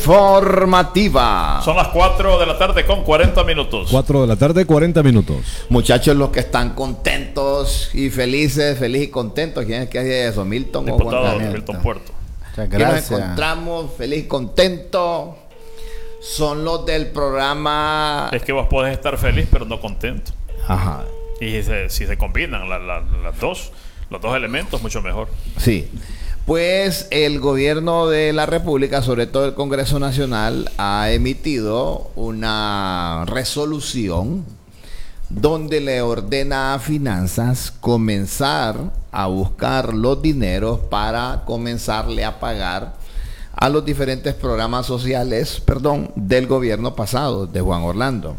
Formativa. Son las 4 de la tarde con 40 minutos. 4 de la tarde, 40 minutos. Muchachos, los que están contentos y felices, feliz y contentos. ¿Quién es que hace eso? ¿Milton o Juan Diputado Carlos? Milton Puerto. Muchas gracias. Nos encontramos feliz y contentos. Son los del programa. Es que vos podés estar feliz pero no contento. Ajá. Y si se combinan los dos elementos, mucho mejor. Sí. Pues el gobierno de la República, sobre todo el Congreso Nacional, ha emitido una resolución donde le ordena a Finanzas comenzar a buscar los dineros para comenzarle a pagar a los diferentes programas sociales, del gobierno pasado, de Juan Orlando.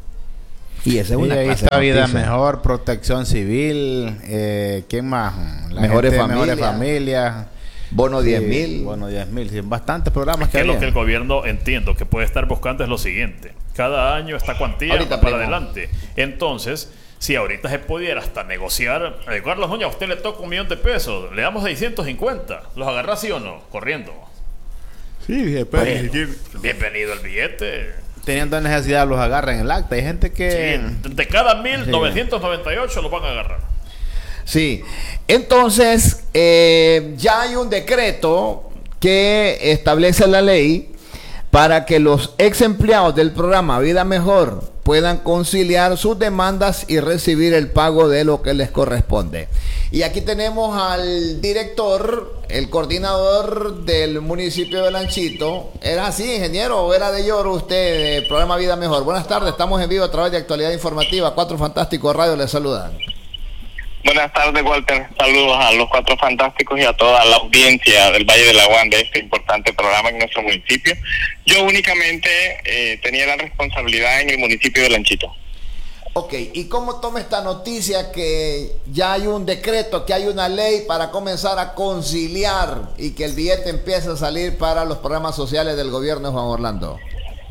Y esa es una ahí clase está de Vida noticia. Mejor, Protección Civil, ¿quién más? Mejores Familias. Bono 10.000. Bono 10.000, sí, bastantes programas Que que lo había. que el gobierno, entiendo, que puede estar buscando es lo siguiente. Cada año esta cuantía Ahorita, va para primo. adelante. Entonces, si ahorita se pudiera hasta negociar, Carlos Nuña, a usted le toca 1.000.000 de pesos, le damos 650, ¿los agarra sí o no? Corriendo. Sí, después. Bienvenido el billete. Teniendo necesidad los agarran en el acta. Hay gente que... Sí, de cada 1.998 los van a agarrar. Sí, entonces ya hay un decreto que establece la ley para que los ex empleados del programa Vida Mejor puedan conciliar sus demandas y recibir el pago de lo que les corresponde. Y aquí tenemos al director, el coordinador del municipio de Lanchito. ¿Era así, ingeniero, o era de Lloro usted, del programa Vida Mejor? Buenas tardes, estamos en vivo a través de Actualidad Informativa. 4 Fantásticos Radio les saludan. Buenas tardes, Walter. Saludos a los 4 Fantásticos y a toda la audiencia del Valle de la Guan de este importante programa en nuestro municipio. Yo únicamente tenía la responsabilidad en el municipio de Lanchito. Ok, ¿y cómo toma esta noticia que ya hay un decreto, que hay una ley para comenzar a conciliar y que el billete empiece a salir para los programas sociales del gobierno de Juan Orlando?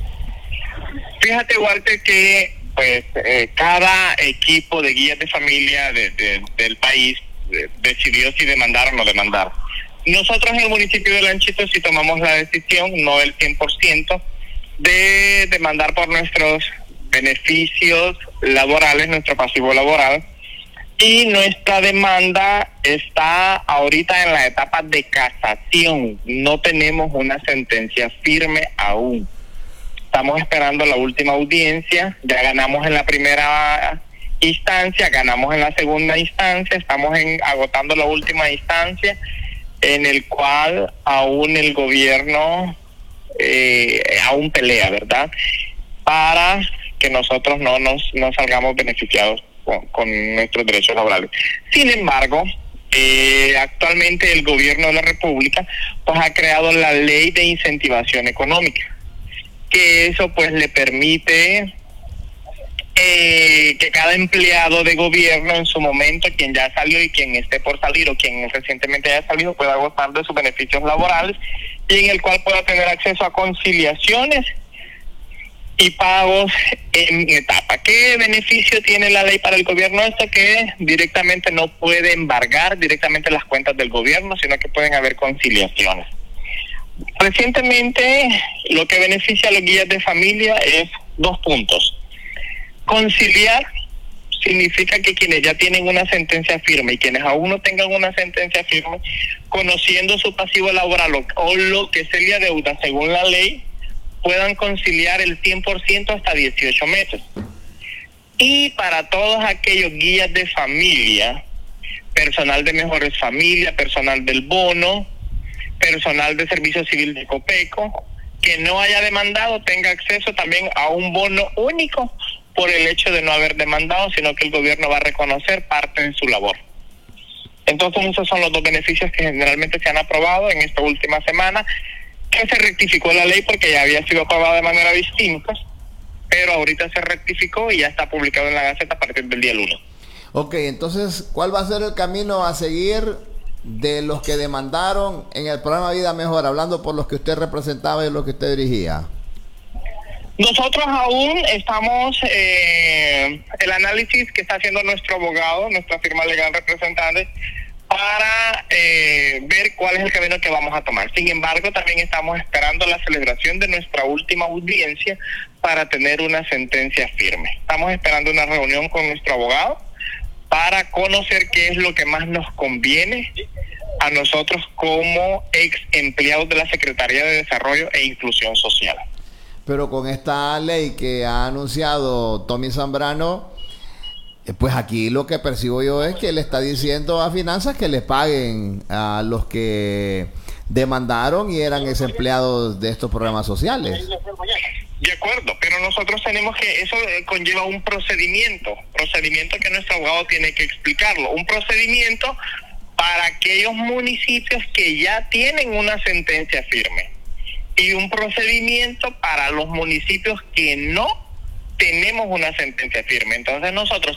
Fíjate, Walter, que pues cada equipo de guías de familia del país decidió si demandar o no demandar. Nosotros en el municipio de Lanchito sí tomamos la decisión, no el 100%, de demandar por nuestros beneficios laborales, nuestro pasivo laboral, y nuestra demanda está ahorita en la etapa de casación. No tenemos una sentencia firme aún. Estamos esperando la última audiencia. Ya ganamos en la primera instancia, ganamos en la segunda instancia, estamos agotando la última instancia, en el cual aún el gobierno aún pelea, ¿verdad? Para que nosotros no salgamos beneficiados con nuestros derechos laborales. Sin embargo, actualmente el gobierno de la República pues ha creado la ley de incentivación económica, que eso pues le permite que cada empleado de gobierno en su momento, quien ya salió y quien esté por salir o quien recientemente haya salido, pueda gozar de sus beneficios laborales y en el cual pueda tener acceso a conciliaciones y pagos en etapa. ¿Qué beneficio tiene la ley para el gobierno? Esto que directamente no puede embargar directamente las cuentas del gobierno, sino que pueden haber conciliaciones. Recientemente, lo que beneficia a los guías de familia es 2 puntos. Conciliar significa que quienes ya tienen una sentencia firme y quienes aún no tengan una sentencia firme, conociendo su pasivo laboral o lo que se le adeuda según la ley, puedan conciliar el 100% hasta 18 meses. Y para todos aquellos guías de familia, personal de Mejores Familias, personal del bono, personal de Servicio Civil de Copeco, que no haya demandado, tenga acceso también a un bono único por el hecho de no haber demandado, sino que el gobierno va a reconocer parte de su labor. Entonces esos son los 2 beneficios que generalmente se han aprobado en esta última semana, que se rectificó la ley porque ya había sido aprobada de manera distinta, pero ahorita se rectificó y ya está publicado en la Gaceta a partir del día 1. Ok, entonces, ¿cuál va a ser el camino a seguir de los que demandaron en el programa Vida Mejor, hablando por los que usted representaba y los que usted dirigía? Nosotros aún estamos, el análisis que está haciendo nuestro abogado, nuestra firma legal representante, para ver cuál es el camino que vamos a tomar. Sin embargo, también estamos esperando la celebración de nuestra última audiencia para tener una sentencia firme. Estamos esperando una reunión con nuestro abogado para conocer qué es lo que más nos conviene a nosotros como ex empleados de la Secretaría de Desarrollo e Inclusión Social. Pero con esta ley que ha anunciado Tommy Zambrano, pues aquí lo que percibo yo es que le está diciendo a Finanzas que le paguen a los que demandaron y eran ex empleados de estos programas sociales. De acuerdo, pero nosotros tenemos que, eso conlleva un procedimiento que nuestro abogado tiene que explicarlo, un procedimiento para aquellos municipios que ya tienen una sentencia firme y un procedimiento para los municipios que no tenemos una sentencia firme. Entonces nosotros